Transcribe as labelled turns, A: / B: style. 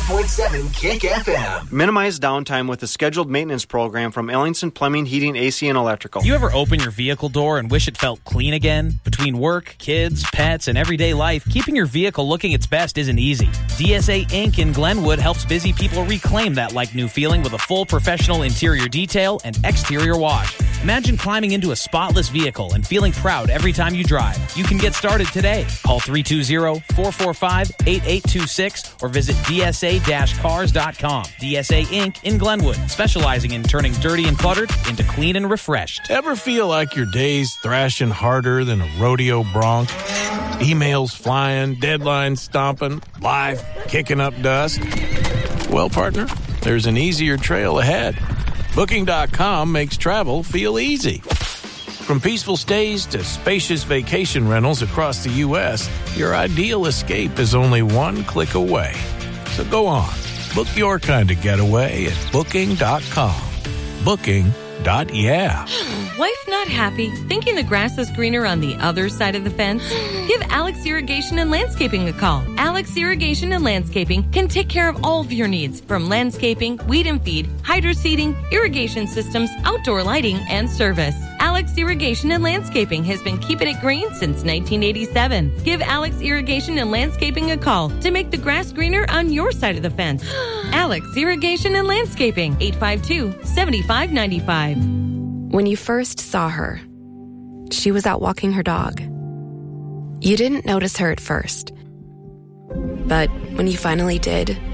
A: 105.7 Kick FM.
B: Minimize downtime with a scheduled maintenance program from Ellingson Plumbing, Heating, AC, and Electrical.
C: You ever open your vehicle door and wish it felt clean again? Between work, kids, pets, and everyday life, keeping your vehicle looking its best isn't easy. DSA Inc. in Glenwood helps busy people reclaim that like-new feeling with a full professional interior detail and exterior wash. Imagine climbing into a spotless vehicle and feeling proud every time you drive. You can get started today. Call 320-445-8826 or visit dsa-cars.com. DSA Inc. in Glenwood, specializing in turning dirty and cluttered into clean and refreshed.
D: Ever feel like your day's thrashing harder than a rodeo bronc? Emails flying, deadlines stomping, life kicking up dust? Well, partner, there's an easier trail ahead. Booking.com makes travel feel easy. From peaceful stays to spacious vacation rentals across the U.S., your ideal escape is only one click away. So go on, book your kind of getaway at Booking.com. Booking.yeah.
E: Wife not happy? Thinking the grass is greener on the other side of the fence? Give Alex Irrigation and Landscaping a call. Alex Irrigation and Landscaping can take care of all of your needs, from landscaping, weed and feed, hydro seeding, irrigation systems, outdoor lighting, and service. Alex Irrigation and Landscaping has been keeping it green since 1987. Give Alex Irrigation and Landscaping a call to make the grass greener on your side of the fence. Alex Irrigation and Landscaping, 852-7595.
F: When you first saw her, she was out walking her dog. You didn't notice her at first, but when you finally did,